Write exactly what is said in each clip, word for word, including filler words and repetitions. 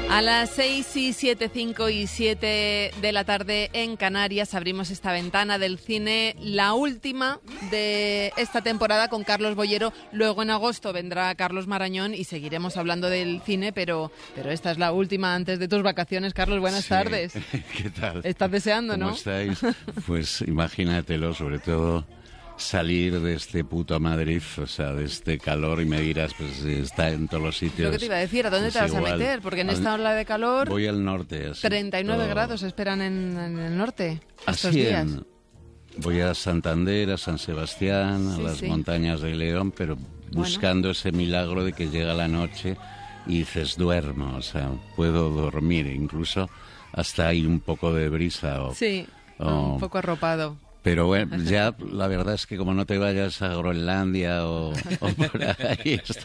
A las seis y siete, cinco y siete de la tarde en Canarias abrimos esta ventana del cine, la última de esta temporada con Carlos Boyero. Luego en agosto vendrá Carlos Marañón y seguiremos hablando del cine, pero, pero esta es la última antes de tus vacaciones. Carlos, buenas sí. tardes. ¿Qué tal? ¿Estás deseando, ¿Cómo no? ¿Cómo estáis? Pues imagínatelo, sobre todo salir de este puto Madrid, o sea, de este calor, y me dirás, pues está en todos los sitios. Lo que te iba a decir, ¿a dónde pues te vas igual. a meter? Porque en Al, esta ola de calor... Voy al norte. Así, treinta y nueve todo. grados esperan en, en el norte estos así días. En, voy a Santander, a San Sebastián, Sí, a las sí. montañas de León, pero buscando bueno. ese milagro de que llega la noche y dices, duermo, o sea, puedo dormir, incluso hasta hay un poco de brisa. O, sí, o, un poco arropado. Pero bueno, ya la verdad es que como no te vayas a Groenlandia o, o por ahí, está,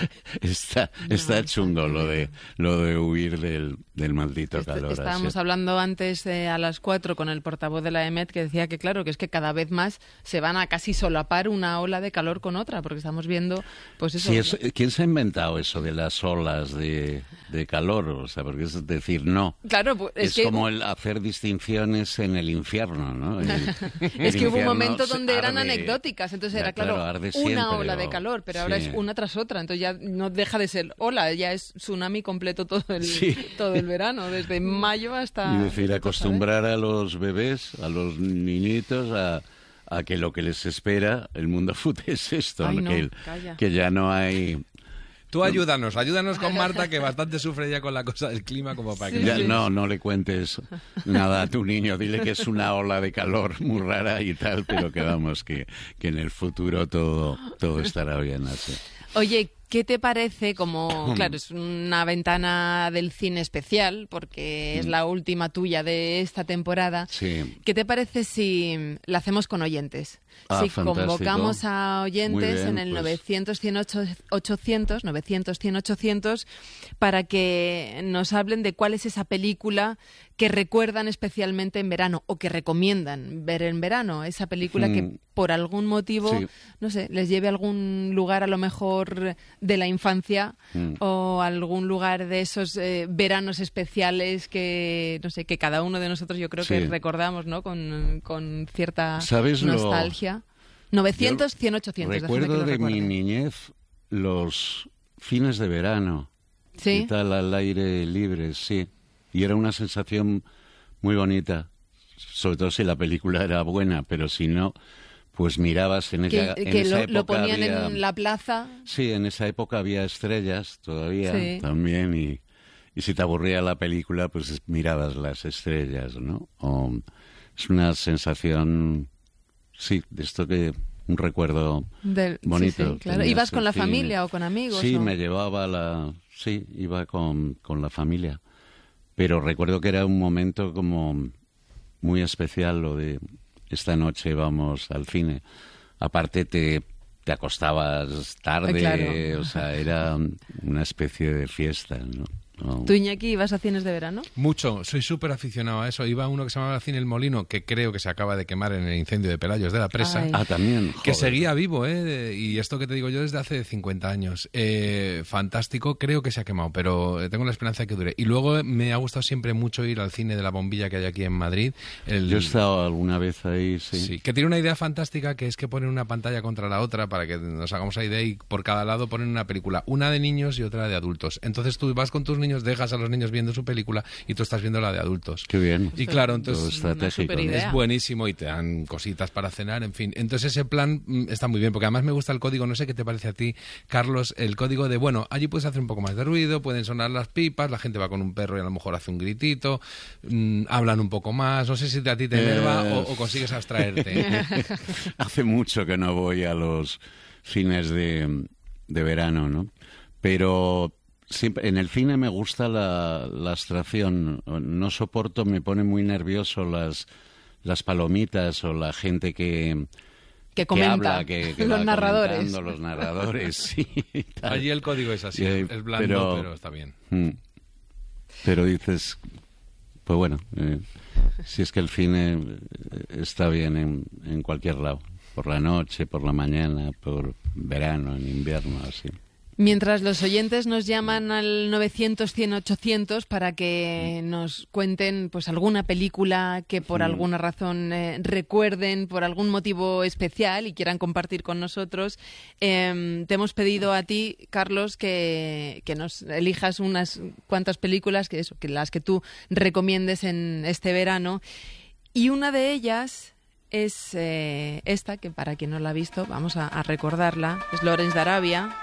está, está chungo lo de lo de huir del, del maldito calor. Est- estábamos así. hablando antes eh, a las cuatro con el portavoz de la E M E T que decía que claro, que es que cada vez más se van a casi solapar una ola de calor con otra, porque estamos viendo, pues eso... Sí, eso, ¿quién se ha inventado eso de las olas de, de calor? O sea, porque es decir, no. Claro, pues, es, es que... como el hacer distinciones en el infierno, ¿no? El, es el que hubo un infierno momento donde arde, eran anecdóticas, entonces ya, era, claro, claro arde una siempre, ola de o- calor, pero sí. ahora es una tras otra, entonces ya no deja de ser ola, ya es tsunami completo todo el, Sí. todo el verano, desde mayo hasta... Y decir, acostumbrar a los bebés, a los niñitos, a, a que lo que les espera, el mundo fut es esto, Ay, ¿no? no, que, calla. que ya no hay... Tú ayúdanos, ayúdanos con Marta, que bastante sufre ya con la cosa del clima, como para que... Sí, Ya, sí. no, no le cuentes nada a tu niño, dile que es una ola de calor muy rara y tal, pero que vamos, que, que en el futuro todo, todo estará bien así. Oye, ¿qué te parece como, claro, es una ventana del cine especial, porque es la última tuya de esta temporada? Sí. ¿Qué te parece si la hacemos con oyentes? Ah, si fantástico. convocamos a Muy oyentes bien, en el pues. novecientos, cien, ochocientos, novecientos, cien, ochocientos, para que nos hablen de cuál es esa película que recuerdan especialmente en verano o que recomiendan ver en verano, esa película Mm. que por algún motivo, Sí. no sé, les lleve a algún lugar a lo mejor de la infancia Mm. o algún lugar de esos eh, veranos especiales que, no sé, que cada uno de nosotros yo creo que Sí. recordamos, ¿no? Con, con cierta ¿Sabes lo- nostalgia. novecientos, Yo cien, ochocientos. déjame que Recuerdo lo de mi recuerde. niñez los fines de verano. ¿Sí? Y tal, al aire libre, sí. Y era una sensación muy bonita. Sobre todo si la película era buena, pero si no, pues mirabas en Que, esa, en que esa lo, época lo ponían había- en la plaza. Sí, en esa época había estrellas todavía Sí. también y, y si te aburría la película, pues mirabas las estrellas, ¿no? O, es una sensación, sí, de esto que un recuerdo Del, bonito. sí, sí, claro. Tenías ¿Ibas con el la cine. familia o con amigos? Sí, o? me llevaba la... Sí, iba con, con la familia. Pero recuerdo que era un momento como muy especial lo de esta noche vamos al cine. Aparte te, te acostabas tarde, Claro. o sea, era una especie de fiesta, ¿no? No. ¿Tú, Iñaki, ibas a cines de verano? Mucho, soy súper aficionado a eso. Iba a uno que se llamaba Cine El Molino, que creo que se acaba de quemar en el incendio de Pelayos de la Presa. Ay. Ah, también. Que joder. seguía vivo, ¿eh? Y esto que te digo yo desde hace cincuenta años. Eh, fantástico, creo que se ha quemado, pero tengo la esperanza de que dure. Y luego me ha gustado siempre mucho ir al cine de la Bombilla que hay aquí en Madrid. El- Yo he estado alguna vez ahí, sí. Sí, que tiene una idea fantástica, que es que ponen una pantalla contra la otra para que nos hagamos la idea, y por cada lado ponen una película, una de niños y otra de adultos. Entonces tú vas con tus niños, dejas a los niños viendo su película y tú estás viendo la de adultos. Qué bien. Y claro, Todo entonces estratégico, una ¿no? superidea. es buenísimo y te dan cositas para cenar, en fin. Entonces ese plan mm, está muy bien, porque además me gusta el código, no sé qué te parece a ti, Carlos, el código de, bueno, allí puedes hacer un poco más de ruido, pueden sonar las pipas, la gente va con un perro y a lo mejor hace un gritito, mmm, hablan un poco más, no sé si a ti te enerva Eh, o, o consigues abstraerte. Hace mucho que no voy a los cines de, de verano, ¿no? Pero siempre, en el cine me gusta la, la abstracción. No soporto, me pone muy nervioso las, las palomitas o la gente que... Que comenta, habla, que, que los va narradores. comentando, los narradores, sí. y tal. Allí el código es así, Y ahí- es blando, pero, pero- está bien. Mm. Pero dices, pues bueno, eh, si es que el cine eh, está bien en, en cualquier lado, por la noche, por la mañana, por verano, en invierno, así. Mientras los oyentes nos llaman al novecientos, cien, ochocientos para que nos cuenten pues alguna película que por Mm. alguna razón eh, recuerden, por algún motivo especial y quieran compartir con nosotros, eh, te hemos pedido a ti, Carlos, que, que nos elijas unas cuantas películas, que eso, que las que tú recomiendes en este verano. Y una de ellas es eh, esta, que para quien no la ha visto, vamos a, a recordarla, es Lawrence de Arabia,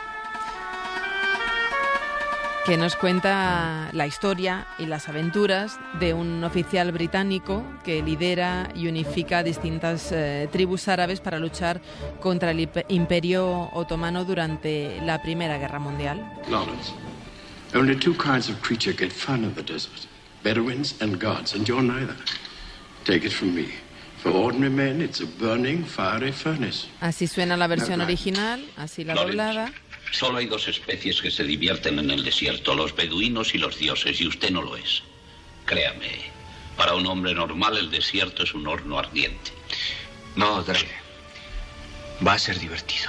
que nos cuenta la historia y las aventuras de un oficial británico que lidera y unifica distintas eh, tribus árabes para luchar contra el Imperio Otomano durante la Primera Guerra Mundial. Lawrence, only two kinds of creature get fun in the desert, Bedouins and gods, and you're neither. Take it from me. For ordinary men, it's a burning, fiery furnace. Así suena la versión original, así la Lawrence, doblada. Solo hay dos especies que se divierten en el desierto, los beduinos y los dioses, y usted no lo es. Créame, para un hombre normal el desierto es un horno ardiente. No, Dre. Va a ser divertido.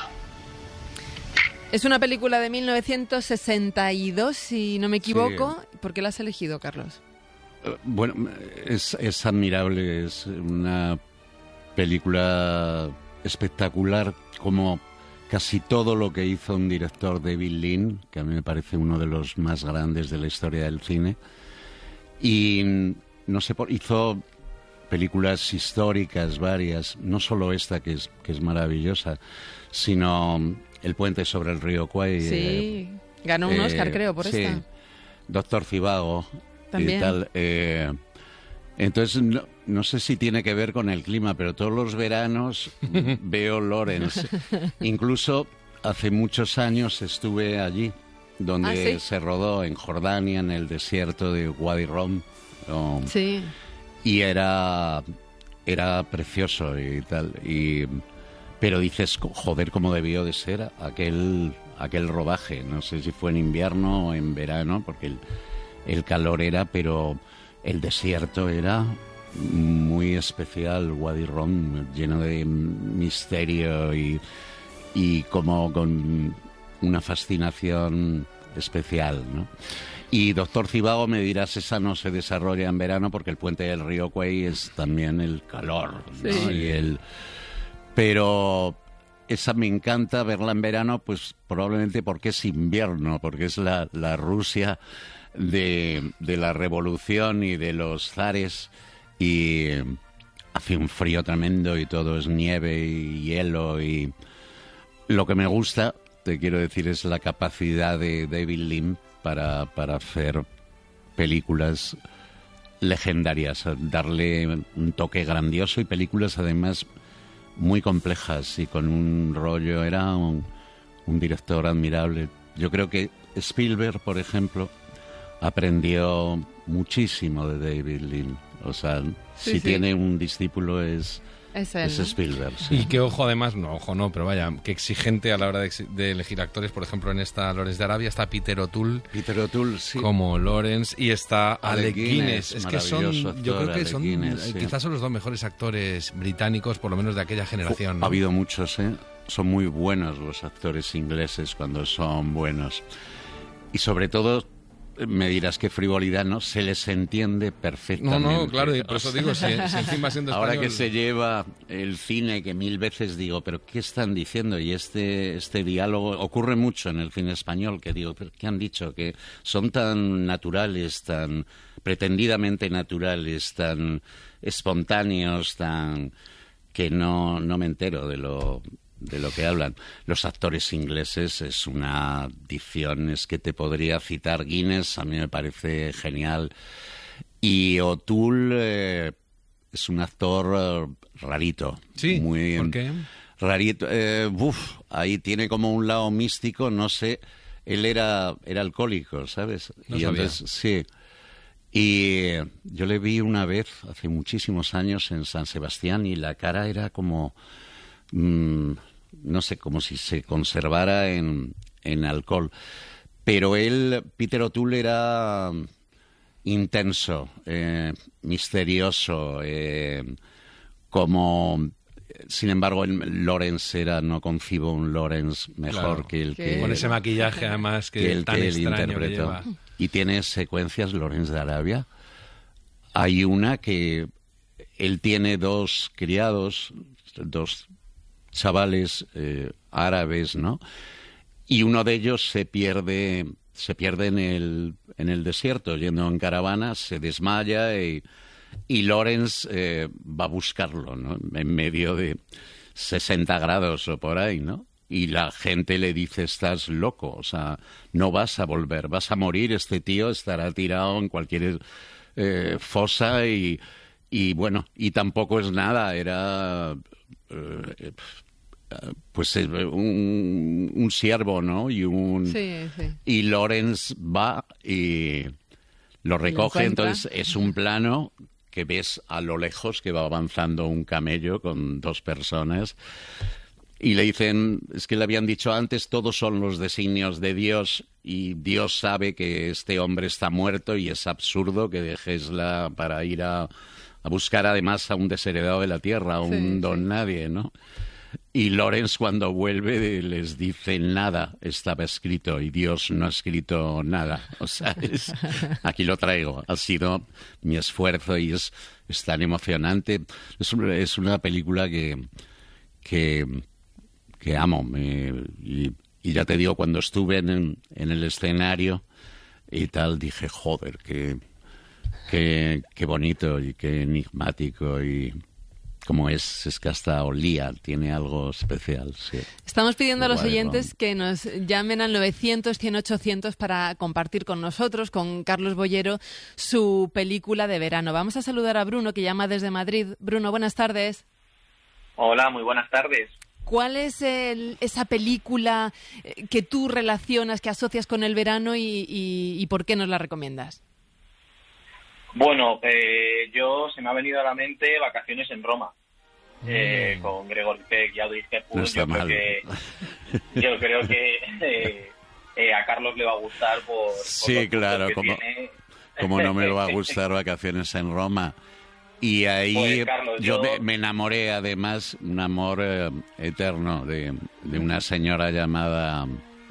Es una película de mil novecientos sesenta y dos, si no me equivoco. Sí. ¿Por qué la has elegido, Carlos? Eh, Bueno, es, es admirable, es una película espectacular, como casi todo lo que hizo un director, David Lean, que a mí me parece uno de los más grandes de la historia del cine. Y no sé, por- hizo películas históricas varias, no solo esta que es, que es maravillosa, sino El puente sobre el río Kwai. Sí, eh, ganó un eh, Oscar, creo, por sí, esta. Doctor Zivago También. y tal. eh, entonces, no, no sé si tiene que ver con el clima, pero todos los veranos veo Lawrence. Incluso hace muchos años estuve allí, donde ¿Ah, sí? se rodó en Jordania, en el desierto de Wadi Rum. um, Sí. y era era precioso y tal. Y, pero dices, joder, cómo debió de ser aquel aquel rodaje. No sé si fue en invierno o en verano, porque el, el calor era, pero el desierto era muy especial. Wadi Rum, lleno de misterio y, y como con una fascinación especial, ¿no? Y Doctor Zivago, me dirás, esa no se desarrolla en verano porque el puente del río Kwai es también el calor, ¿no? Sí. Y el... Pero esa me encanta verla en verano, pues probablemente porque es invierno, porque es la, la Rusia de, de la revolución y de los zares, y hace un frío tremendo y todo es nieve y hielo. Y lo que me gusta, te quiero decir, es la capacidad de David Lean para, para hacer películas legendarias, darle un toque grandioso, y películas además muy complejas y con un rollo. Era un, un director admirable. Yo creo que Spielberg, por ejemplo, aprendió muchísimo de David Lean. O sea, Sí, si sí. tiene un discípulo es, Es él, es ¿no? Spielberg. Sí. Y que ojo, además, no, ojo no, pero vaya, que exigente a la hora de, exi- de elegir actores. Por ejemplo, en esta Lawrence de Arabia está Peter O'Toole Peter O'Toole, sí. como Lawrence, y está Alec Alec Guinness. Guinness, Es que son, maravilloso yo creo actor, que Alec son, Guinness, eh, sí. quizás son los dos mejores actores británicos, por lo menos de aquella generación, ¿no? Ha habido muchos, ¿eh? Son muy buenos los actores ingleses cuando son buenos. Y sobre todo, me dirás qué frivolidad, ¿no? Se les entiende No, perfectamente. no, claro, y por O eso sea, digo, si, si encima siendo ahora español... que se lleva el cine, que mil veces digo, ¿pero qué están diciendo? Y este, este diálogo ocurre mucho en el cine español, que digo, ¿pero qué han dicho? Que son tan naturales, tan pretendidamente naturales, tan espontáneos, tan... que no, no me entero de lo, de lo que hablan. Los actores ingleses es una dicción, es que te podría citar Guinness, a mí me parece genial. Y O'Toole eh, es un actor eh, rarito. Sí, muy ¿por qué? Rarito. Eh, uf, ahí tiene como un lado místico, no sé. Él era, era alcohólico, ¿sabes? No y sabía. entonces, sí. Y eh, yo le vi una vez, hace muchísimos años, en San Sebastián, y la cara era como, mm, no sé, como si se conservara en, en alcohol. Pero él, Peter O'Toole, era intenso, eh, misterioso, eh, como sin embargo, el Lawrence era, no concibo un Lawrence mejor Claro. que el Que- que... Con ese maquillaje, además, que, que el tan que él extraño que interpretó. lleva. Y tiene secuencias, Lawrence de Arabia. Hay una que él tiene dos criados, dos chavales eh, árabes, ¿no? Y uno de ellos se pierde, se pierde en el, en el desierto, yendo en caravana, se desmaya y, y Lawrence eh, va a buscarlo, ¿no? En medio de sesenta grados o por ahí, ¿no? Y la gente le dice, estás loco, o sea, no vas a volver, vas a morir, este tío estará tirado en cualquier eh, fosa y, y bueno, y tampoco es nada, era eh, pues eh, un, un siervo, ¿no? Y un Sí, sí. y Lawrence va y lo recoge, encuentra. entonces es un plano que ves a lo lejos que va avanzando un camello con dos personas y le dicen, es que le habían dicho antes, todos son los designios de Dios y Dios sabe que este hombre está muerto y es absurdo que dejes la para ir a, a buscar además a un desheredado de la tierra, a un Sí, don sí. nadie, ¿no? Y Lawrence cuando vuelve les dice nada estaba escrito y Dios no ha escrito nada. O sea, es- aquí lo traigo. Ha sido mi esfuerzo y es, es tan emocionante. Es, un- es una película que, que, que amo. Me- y, y ya te digo, cuando estuve en, en el escenario y tal, dije, joder, qué, qué, qué bonito y qué enigmático y... Como es, es que hasta olía, tiene algo especial, sí. Estamos pidiendo a los Guay, oyentes vamos. que nos llamen al novecientos, cien, ochocientos para compartir con nosotros, con Carlos Boyero, su película de verano. Vamos a saludar a Bruno, que llama desde Madrid. Bruno, buenas tardes. Hola, muy buenas tardes. ¿Cuál es el- esa película eh, que tú relacionas, que asocias con el verano y, y- y por qué nos la recomiendas? Bueno, eh, yo se me ha venido a la mente Vacaciones en Roma, eh, con Gregory Peck y Audrey Hepburn. No está yo, creo mal. que, yo creo que eh, eh, a Carlos le va a gustar por, por Sí, los puntos claro, que como- tiene. Como no me va a gustar Vacaciones en Roma. Y ahí Pues, Carlos, yo yo- me, me enamoré, además, un amor eh, eterno de, de una señora llamada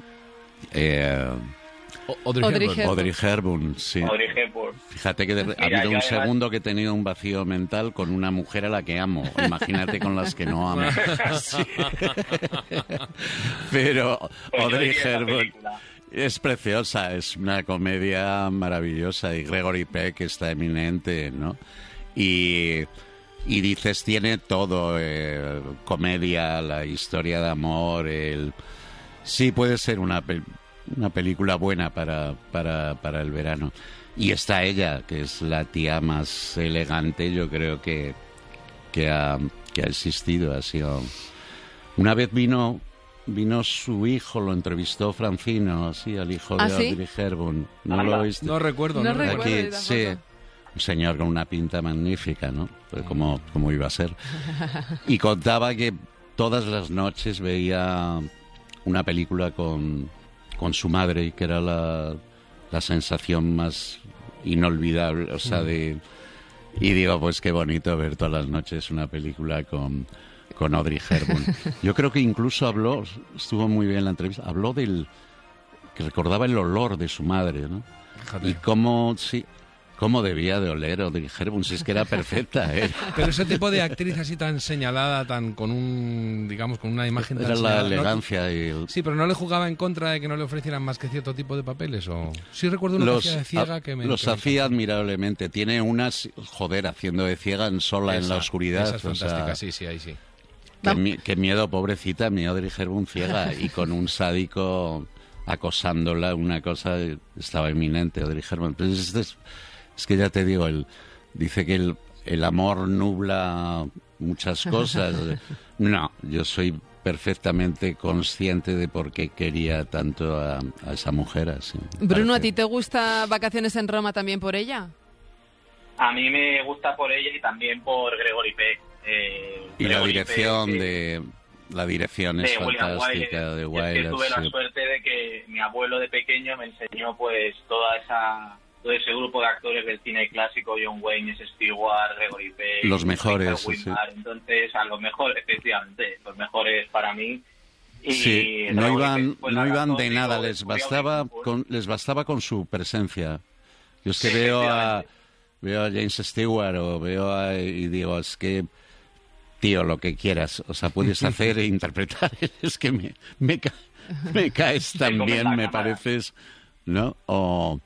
eh, O- Audrey Audrey Hepburn. Hepburn. Audrey Hepburn. Sí. Audrey Hepburn. Fíjate que de- ha Mira, habido yo un además- segundo que he tenido un vacío mental con una mujer a la que amo. Imagínate con las que no amo. Sí. Pero Pues yo Audrey diría esa Hepburn película. es preciosa, es una comedia maravillosa y Gregory Peck está eminente, ¿no? Y, y dices, tiene todo, eh, comedia, la historia de amor, el... Sí, puede ser una, pe- una película buena para, para, para el verano. Y está ella, que es la tía más elegante, yo creo que, que, ha, que ha existido. Ha sido... Una vez vino... Vino su hijo, lo entrevistó Francino, así, al hijo de ¿Ah, sí? Audrey Hepburn. ¿No Anda. lo oíste? No recuerdo, No no, recuerdo. recuerdo. Aquí, tampoco. sí, un señor con una pinta magnífica, ¿no? Pues como, como iba a ser. Y contaba que todas las noches veía una película con, con su madre y que era la, la sensación más inolvidable, o sea, de... Y digo, pues qué bonito ver todas las noches una película con, con Audrey Hepburn. Yo creo que incluso habló, estuvo muy bien la entrevista, habló del... que recordaba el olor de su madre, ¿no? Fíjate. Y cómo, sí, cómo debía de oler Audrey Hepburn, si es que era perfecta, ¿eh? Pero ese tipo de actriz así tan señalada, tan con un, digamos, con una imagen tan Era la señalada, ¿no? elegancia y el... Sí, pero ¿no le jugaba en contra de que no le ofrecieran más que cierto tipo de papeles? O sí recuerdo una que hacía de ciega a- que me... los que me hacía encantó. admirablemente. Tiene unas, joder, haciendo de ciega en sola en la Esa- oscuridad. Esa es o sea, fantástica, sí, sí, ahí sí. qué, mi- qué miedo, pobrecita, mi Audrey Hepburn ciega y con un sádico acosándola, una cosa estaba inminente, Audrey Hepburn. Pues es, es- es que ya te digo, el, dice que el, el amor nubla muchas cosas. No, yo soy perfectamente consciente de por qué quería tanto a, a esa mujer así. me Bruno, ¿a parece. ti te gusta Vacaciones en Roma también por ella? A mí me gusta por ella y también por Gregory Peck. Eh, Y la Gregory dirección Peck, eh, de... La dirección es de William fantástica, Wyler. de Y es Wyler. que tuve la sí. suerte de que mi abuelo de pequeño me enseñó pues toda esa todo ese grupo de actores del cine clásico, John Wayne, Stewart, Gregory Peck, los mejores, sí, sí. Entonces, a los mejores, efectivamente, los mejores para mí. Y sí, no iban, pues, no iban de digo, nada, les bastaba con, les bastaba con su presencia. Yo es que sí, veo a veo a James Stewart o veo a, y digo, es que tío, lo que quieras, o sea, puedes hacer e interpretar, es que me, me, ca me caes tan bien, me pareces, ¿no? O,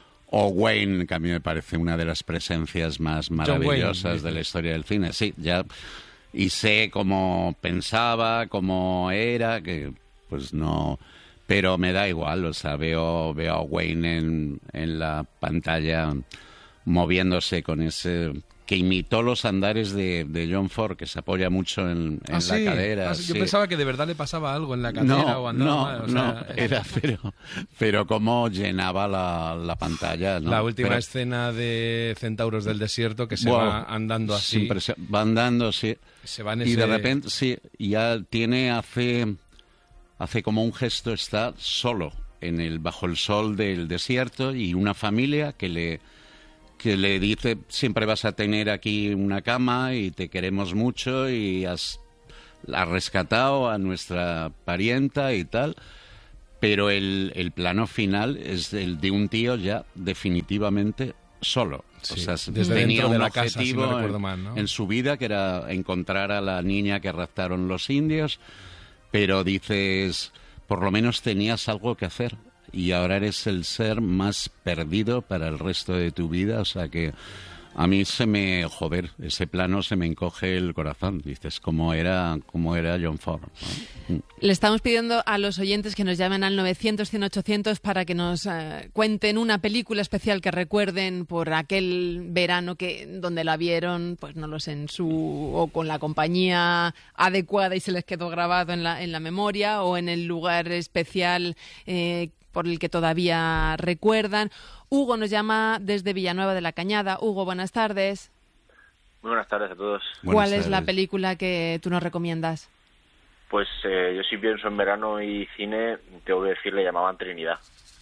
o Wayne, que a mí me parece una de las presencias más maravillosas de la historia del cine. Sí, ya, y sé cómo pensaba, cómo era, que pues no, pero me da igual, o sea, veo, veo a Wayne en, en la pantalla moviéndose con ese... que imitó los andares de, de John Ford, que se apoya mucho en, en ¿Ah, sí? la cadera. Ah, sí. Yo pensaba que de verdad le pasaba algo en la cadera no, o andaba no, mal. O no, sea, era, pero, pero cómo llenaba la, la pantalla. ¿no? La última pero, escena de Centauros del Desierto, que se wow, va andando así. Se, va andando, sí. Se va en y ese... de repente, sí, ya tiene, hace, hace como un gesto, está solo en el, bajo el sol del desierto y una familia que le... que le dice, siempre vas a tener aquí una cama y te queremos mucho y has, has rescatado a nuestra parienta y tal, pero el, el plano final es el de un tío ya definitivamente solo. Sí, o sea, desde tenía dentro de un la objetivo casa, si no recuerdo en, mal, ¿no? en su vida, que era encontrar a la niña que raptaron los indios, pero dices, por lo menos tenías algo que hacer. Y ahora eres el ser más perdido para el resto de tu vida, o sea que a mí se me, joder, ese plano se me encoge el corazón, dices, cómo era, cómo era John Ford, ¿no? Le estamos pidiendo a los oyentes que nos llamen al novecientos, cien, ochocientos para que nos eh, cuenten una película especial que recuerden por aquel verano que donde la vieron, pues no lo sé, en su o con la compañía adecuada y se les quedó grabado en la, en la memoria, o en el lugar especial eh, por el que todavía recuerdan. Hugo nos llama desde Villanueva de la Cañada. Hugo, buenas tardes. Muy buenas tardes a todos. ¿Cuál Buenas es tardes. la película que tú nos recomiendas? Pues eh, yo si pienso en verano y cine, tengo que decir, le llamaban Trinidad.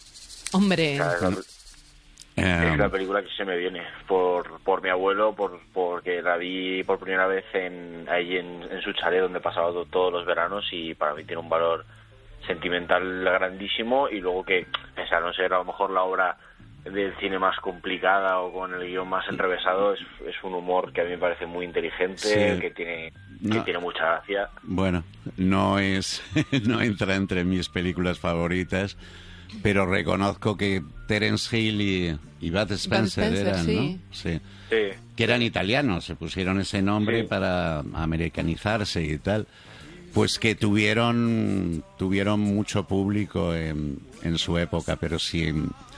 Hombre. O sea, es, la, Um, es la película que se me viene por por mi abuelo, por porque la vi por primera vez en ahí en, en su chalet donde pasaba to- todos los veranos, y para mí tiene un valor sentimental grandísimo. Y luego que, pese a no ser a lo mejor la obra del cine más complicada o con el guión más enrevesado, es, es un humor que a mí me parece muy inteligente, Sí. que tiene No. que tiene mucha gracia. Bueno, no es, no entra entre mis películas favoritas, pero reconozco que Terence Hill y, y Bud Spencer, Spencer, eran, sí. ¿no? Sí. Sí. Que eran italianos, se pusieron ese nombre Sí. para americanizarse y tal. Pues que tuvieron tuvieron mucho público en, en su época, pero si,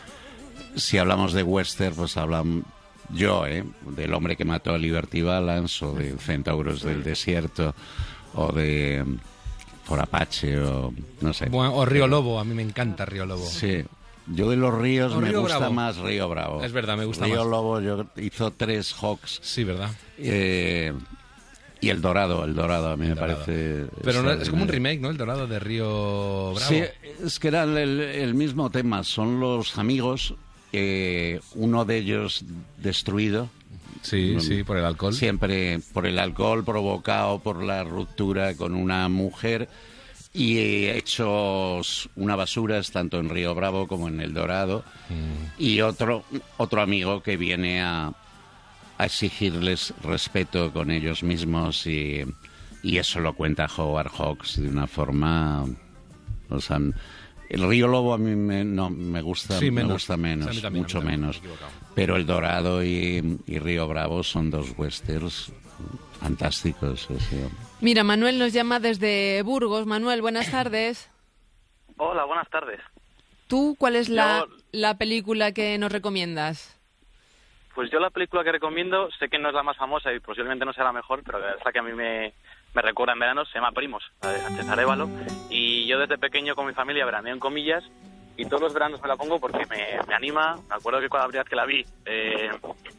si hablamos de western, pues hablan yo, ¿eh? Del hombre que mató a Liberty Balance, o de Centauros del Desierto, o de Por Apache, o no sé. Bueno, o Río Lobo, a mí me encanta Río Lobo. Sí. Yo de los ríos O me Río gusta Bravo. más Río Bravo. Es verdad, me gusta Río más. Lobo yo, hizo tres Hawks. Sí, ¿verdad? Eh, y El Dorado, El Dorado a mí me Dorado. parece... Pero no, es como un extraordinario. remake, ¿no? El Dorado de Río Bravo. Sí, es que era el, el mismo tema. Son los amigos, eh, uno de ellos destruido. Sí, sí, por el alcohol. Siempre por el alcohol provocado por la ruptura con una mujer, y eh, hechos una basura tanto en Río Bravo como en El Dorado. Mm. Y otro, otro amigo que viene a, a exigirles respeto con ellos mismos, y, y eso lo cuenta Howard Hawks de una forma... O sea, el Río Lobo a mí me, no, me gusta, Sí, me menos. gusta O sea, menos, a mí también, mucho a mí también, menos. me he equivocado. Pero El Dorado y, y Río Bravo son dos westerns fantásticos. O sea. Mira, Manuel nos llama desde Burgos. Manuel, buenas tardes. Hola, buenas tardes. ¿Tú cuál es la, Yo- la película que nos recomiendas? Pues yo la película que recomiendo, sé que no es la más famosa y posiblemente no sea la mejor, pero es la que a mí me, me recuerda en verano, se llama Primos, la de Sánchez Arévalo. Y yo desde pequeño con mi familia veraneo en comillas, y todos los veranos me la pongo porque me, me anima. Me acuerdo que cuando la primera vez que la vi, eh,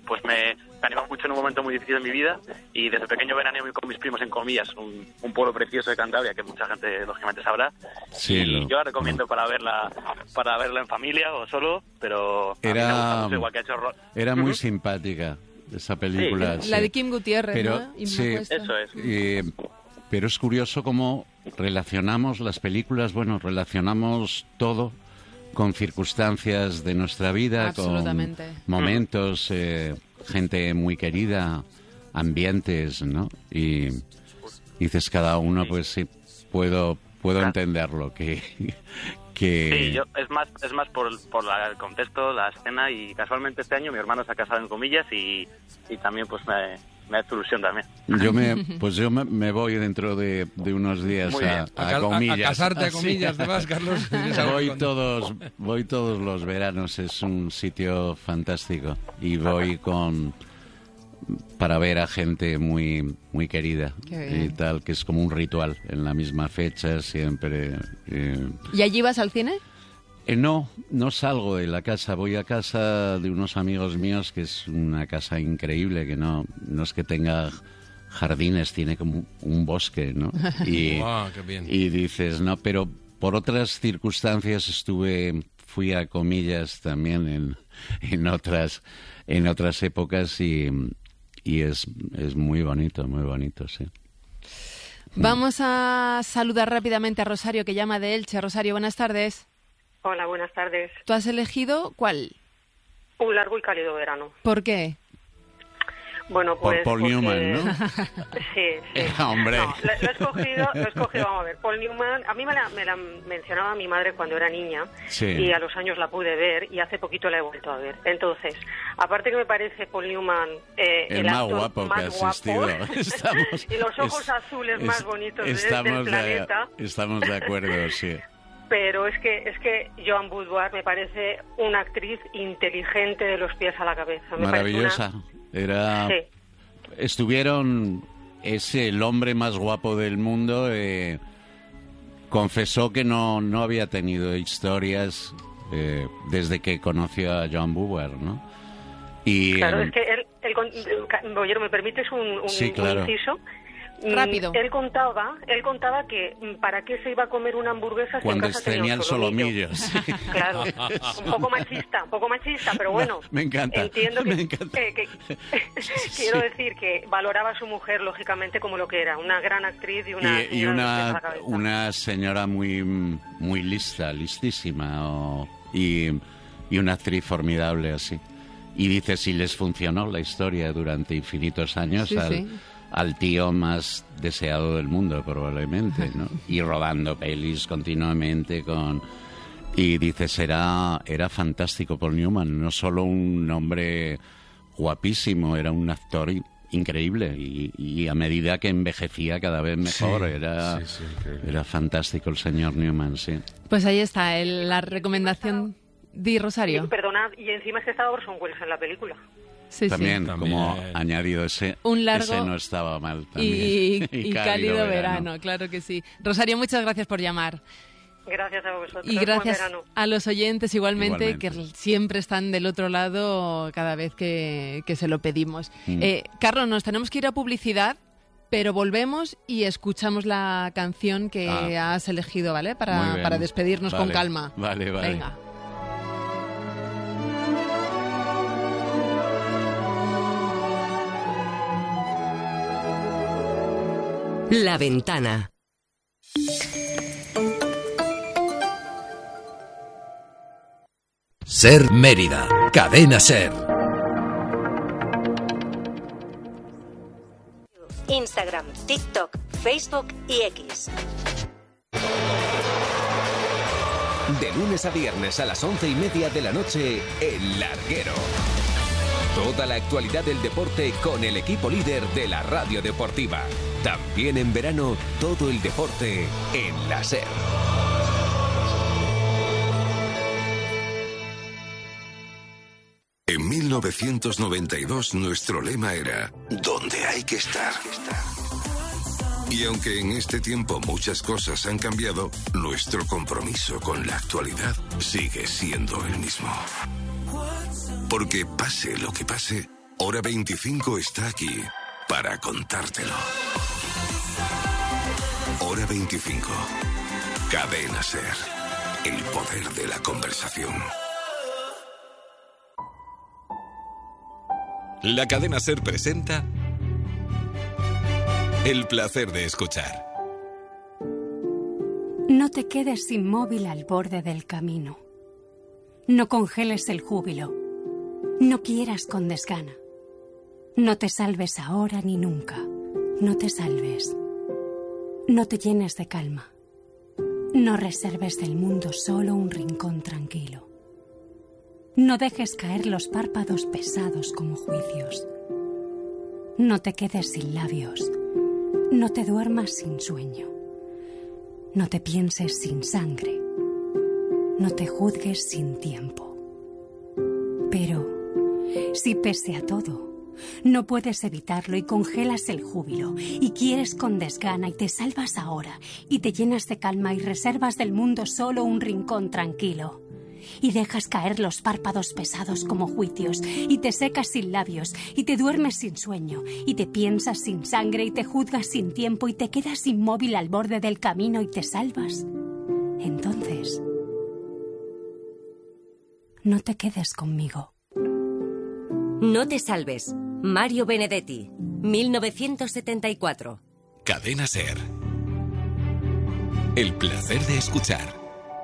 pues me, me animó mucho en un momento muy difícil de mi vida, y desde pequeño veraneo con mis primos en Comillas, un, un pueblo precioso de Cantabria que mucha gente lógicamente sabrá. Sí, y lo, yo la recomiendo no. para verla para verla en familia o solo, pero era, a mí me gusta mucho, igual que ha hecho Ro- era muy uh-huh. simpática esa película. Sí. Sí. La de Kim Gutiérrez, pero, ¿no? Y sí, eso es. Eh, pero es curioso cómo relacionamos las películas, bueno, relacionamos todo con circunstancias de nuestra vida, con momentos, eh, gente muy querida, ambientes, ¿no? Y dices cada uno, pues sí, puedo puedo claro. entenderlo, que... que... Sí, yo, es más es más por, por la, el contexto, la escena, y casualmente este año mi hermano se ha casado en Comillas y, y también pues me... me ha hecho ilusión también. Yo me, pues yo me, me voy dentro de, de unos días a, a, a Comillas. A, a casarte a Comillas, ¿te vas, Carlos? voy todos, voy todos los veranos, es un sitio fantástico y voy con para ver a gente muy muy querida y tal, que es como un ritual en la misma fecha siempre. Eh. ¿Y allí vas al cine? Eh, no, no salgo de la casa, voy a casa de unos amigos míos, que es una casa increíble, que no, no es que tenga jardines, tiene como un bosque, ¿no? Y, wow, qué bien. y dices, no, pero por otras circunstancias estuve, fui a Comillas también en, en otras en otras épocas y, y es, es muy bonito, muy bonito, sí. Vamos a saludar rápidamente a Rosario, que llama de Elche. Rosario, buenas tardes. Hola, buenas tardes. ¿Tú has elegido cuál? Un largo y cálido verano. ¿Por qué? Bueno, pues... Por Paul porque... Newman, ¿no? Sí, sí. Eh, hombre. No, lo, lo, he escogido, lo he escogido, vamos a ver. Paul Newman, a mí me la, me la mencionaba mi madre cuando era niña, sí. Y a los años la pude ver y hace poquito la he vuelto a ver. Entonces, aparte que me parece Paul Newman eh, el, el más actor guapo más que ha asistido. Guapo, estamos, y los ojos es, azules es, más bonitos estamos de, del planeta. De, estamos de acuerdo, sí. Pero es que es que Joan Boudoir me parece una actriz inteligente de los pies a la cabeza. Me Maravillosa. Una... Era... Sí. Estuvieron... Es el hombre más guapo del mundo. Eh, confesó que no, no había tenido historias eh, desde que conoció a Joan Boudoir, ¿no? Y, claro, eh, es que él... él Bollero, ¿me permites un, un, sí, claro. un inciso? Rápido. Él contaba, él contaba que para qué se iba a comer una hamburguesa si cuando en casa tenía el solomillo. solomillo. Sí. Claro, un poco machista, un poco machista, pero bueno. No, me encanta. Entiendo que, me encanta. que, que quiero sí. decir que valoraba a su mujer lógicamente como lo que era, una gran actriz y una y, y una una señora muy muy lista, listísima, o, y, y una actriz formidable así. Y dice si les funcionó la historia durante infinitos años sí, al sí. al tío más deseado del mundo, probablemente, ¿no? Y rodando pelis continuamente con... Y dices, era, era fantástico Paul Newman, no solo un hombre guapísimo, era un actor increíble y, y a medida que envejecía cada vez mejor, sí, era, sí, sí, era fantástico el señor Newman, sí. Pues ahí está, el, la recomendación de Rosario. Y, perdonad, y encima es que estaba Orson Welles en la película. Sí, también, sí. como también. añadido ese, un largo ese no estaba mal también. Y, y, y cálido, cálido verano. verano, claro que sí. Rosario, muchas gracias por llamar. Gracias a vosotros. Y gracias a los oyentes igualmente, igualmente, que siempre están del otro lado cada vez que, que se lo pedimos. Mm. Eh, Carlos, nos tenemos que ir a publicidad, pero volvemos y escuchamos la canción que ah. has elegido, ¿vale? Para, para despedirnos vale. con calma. Vale, vale. Venga. La Ventana. Ser Mérida, Cadena Ser. Instagram, TikTok, Facebook y X. De lunes a viernes a las once y media de la noche, El Larguero. Toda la actualidad del deporte con el equipo líder de la radio deportiva. También en verano, todo el deporte en la SER. En mil novecientos noventa y dos nuestro lema era ¿dónde hay que estar? Y aunque en este tiempo muchas cosas han cambiado, nuestro compromiso con la actualidad sigue siendo el mismo. Porque pase lo que pase, Hora veinticinco está aquí para contártelo. Hora veinticinco. Cadena SER. El poder de la conversación. La Cadena SER presenta El placer de escuchar. No te quedes inmóvil al borde del camino. No congeles el júbilo. No quieras con desgana. No te salves ahora ni nunca. No te salves. No te llenes de calma. No reserves del mundo solo un rincón tranquilo. No dejes caer los párpados pesados como juicios. No te quedes sin labios. No te duermas sin sueño. No te pienses sin sangre. No te juzgues sin tiempo. Pero, si pese a todo, no puedes evitarlo y congelas el júbilo y quieres con desgana y te salvas ahora y te llenas de calma y reservas del mundo solo un rincón tranquilo y dejas caer los párpados pesados como juicios y te secas sin labios y te duermes sin sueño y te piensas sin sangre y te juzgas sin tiempo y te quedas inmóvil al borde del camino y te salvas, entonces no te quedes conmigo. No te salves. Mario Benedetti, mil novecientos setenta y cuatro. Cadena SER. El placer de escuchar.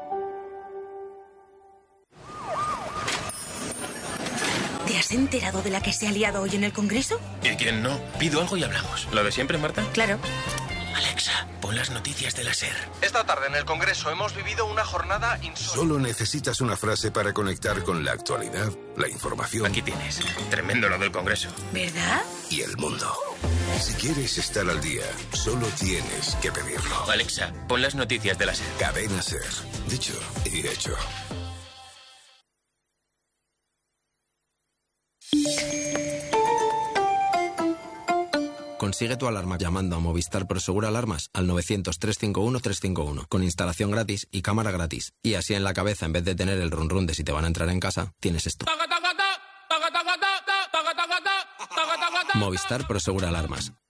¿Te has enterado de la que se ha liado hoy en el Congreso? ¿Y quién no? Pido algo y hablamos. ¿Lo de siempre, Marta? Claro. Alexa, pon las noticias de la SER. Esta tarde en el Congreso hemos vivido una jornada insólita. Solo necesitas una frase para conectar con la actualidad, la información. Aquí tienes. Tremendo lo del Congreso. ¿Verdad? Y el mundo. Si quieres estar al día, solo tienes que pedirlo. Alexa, pon las noticias de la SER. Cadena SER. Dicho y hecho. Consigue tu alarma llamando a Movistar Prosegura Alarmas al novecientos, trescientos cincuenta y uno, trescientos cincuenta y uno con instalación gratis y cámara gratis. Y así en la cabeza, en vez de tener el run run de si te van a entrar en casa, tienes esto. Movistar Prosegura Alarmas.